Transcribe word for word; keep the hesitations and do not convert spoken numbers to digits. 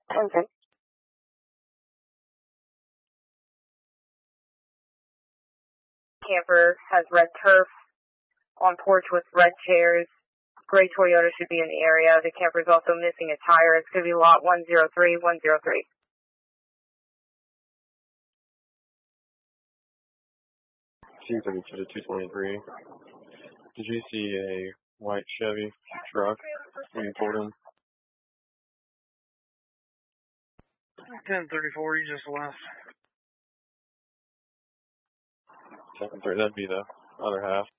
Okay. Camper has red turf on porch with red chairs. Gray Toyota should be in the area. The camper is also missing a tire. It's going to be lot one zero three one zero three. Team thirty-two to two twenty-three. Did you see a white Chevy truck when you pulled in? ten thirty-four, you just left. Second, third, that'd be the other half.